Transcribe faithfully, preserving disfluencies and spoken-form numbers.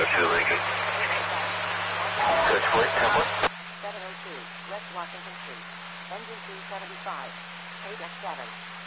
two, Lincoln. Switchblade, ten one. seven oh two, West Washington Street. Engine two seventy-five. K X seven.